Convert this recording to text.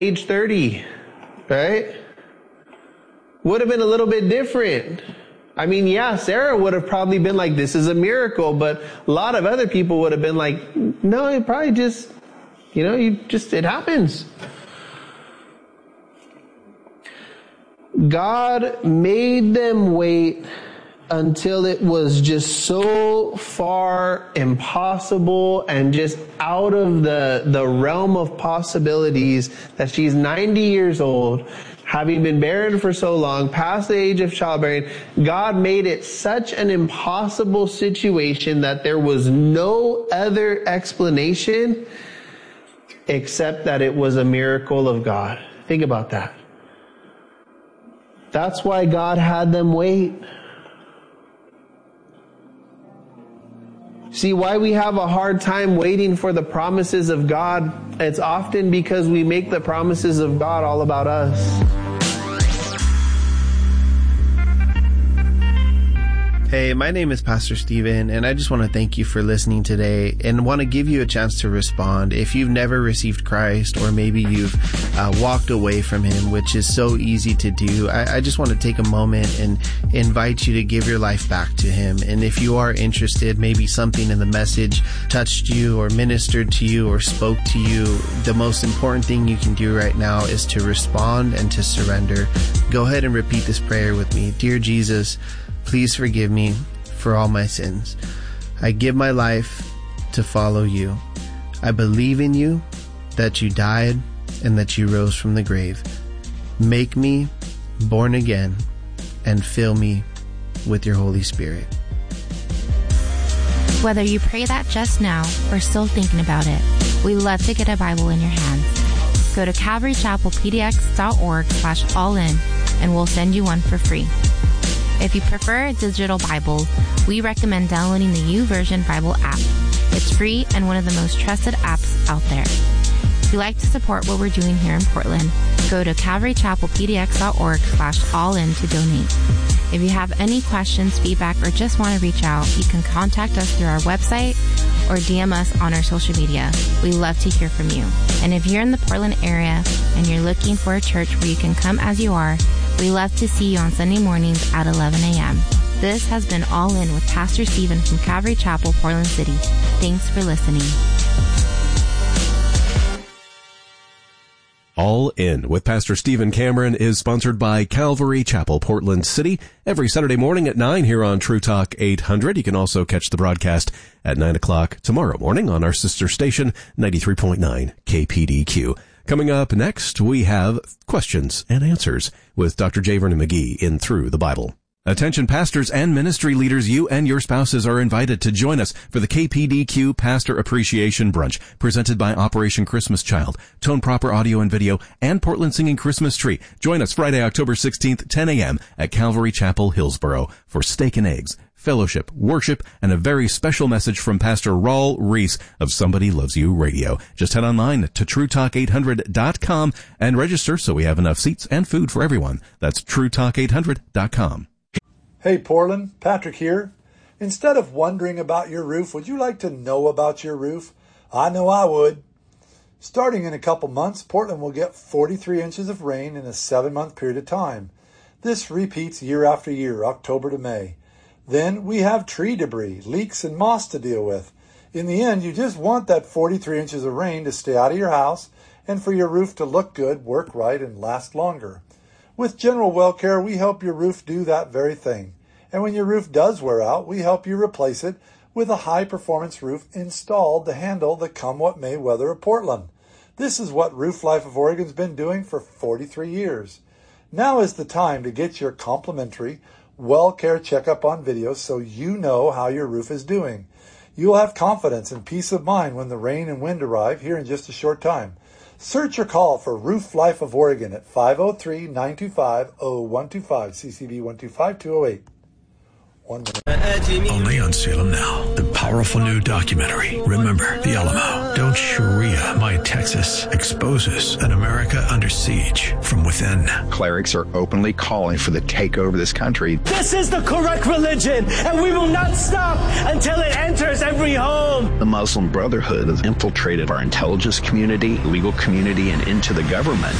age 30, right? Would have been a little bit different. I mean, yeah, Sarah would have probably been like, this is a miracle, but a lot of other people would have been like, no, it probably just, it happens. God made them wait until it was just so far impossible and just out of the realm of possibilities that she's 90 years old, having been barren for so long, past the age of childbearing. God made it such an impossible situation that there was no other explanation except that it was a miracle of God. Think about that. That's why God had them wait. See, why we have a hard time waiting for the promises of God, it's often because we make the promises of God all about us. Hey, my name is Pastor Steven, and I just want to thank you for listening today and want to give you a chance to respond. If you've never received Christ, or maybe you've walked away from Him, which is so easy to do, I just want to take a moment and invite you to give your life back to Him. And if you are interested, maybe something in the message touched you or ministered to you or spoke to you, the most important thing you can do right now is to respond and to surrender. Go ahead and repeat this prayer with me. Dear Jesus, please forgive me for all my sins. I give my life to follow you. I believe in you, that you died and that you rose from the grave. Make me born again and fill me with your Holy Spirit. Whether you pray that just now or still thinking about it, we love to get a Bible in your hands. Go to calvarychapelpdx.org/all-in and we'll send you one for free. If you prefer a digital Bible, we recommend downloading the YouVersion Bible app. It's free and one of the most trusted apps out there. If you'd like to support what we're doing here in Portland, go to calvarychapelpdx.org/all-in to donate. If you have any questions, feedback, or just want to reach out, you can contact us through our website or DM us on our social media. We love to hear from you. And if you're in the Portland area and you're looking for a church where you can come as you are, we love to see you on Sunday mornings at 11 a.m. This has been All In with Pastor Steven from Calvary Chapel, Portland City. Thanks for listening. All In with Pastor Stephen Cameron is sponsored by Calvary Chapel, Portland City, every Saturday morning at 9 here on True Talk 800. You can also catch the broadcast at 9 o'clock tomorrow morning on our sister station, 93.9 KPDQ. Coming up next, we have Questions and Answers with Dr. J. Vernon McGee in Through the Bible. Attention pastors and ministry leaders, you and your spouses are invited to join us for the KPDQ Pastor Appreciation Brunch presented by Operation Christmas Child, Tone Proper Audio and Video, and Portland Singing Christmas Tree. Join us Friday, October 16th, 10 a.m. at Calvary Chapel, Hillsboro for steak and eggs, fellowship, worship, and a very special message from Pastor Raul Reese of Somebody Loves You Radio. Just head online to TrueTalk800.com and register so we have enough seats and food for everyone. That's TrueTalk800.com. Hey Portland, Patrick here. Instead of wondering about your roof, would you like to know about your roof? I know I would. Starting in a couple months, Portland will get 43 inches of rain in a 7-month period of time. This repeats year after year, October to May. Then we have tree debris, leaks, and moss to deal with. In the end, you just want that 43 inches of rain to stay out of your house and for your roof to look good, work right, and last longer. With General Well Care, we help your roof do that very thing. And when your roof does wear out, we help you replace it with a high-performance roof installed to handle the come-what-may weather of Portland. This is what Roof Life of Oregon's been doing for 43 years. Now is the time to get your complimentary Well Care checkup on video so you know how your roof is doing. You'll have confidence and peace of mind when the rain and wind arrive here in just a short time. Search or call for Roof Life of Oregon at 503-925-0125, CCB 125208. 1 minute. Only on Salem Now, the powerful new documentary, Remember the Alamo. Don't Sharia My Texas, exposes an America under siege from within. Clerics are openly calling for the takeover of this country. This is the correct religion, and we will not stop until it enters every home. The Muslim Brotherhood has infiltrated our intelligence community, legal community, and into the government.